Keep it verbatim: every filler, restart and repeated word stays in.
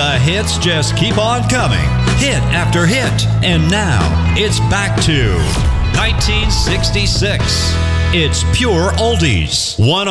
The hits just keep on coming, hit after hit. And now, it's back to nineteen sixty-six. It's pure oldies. One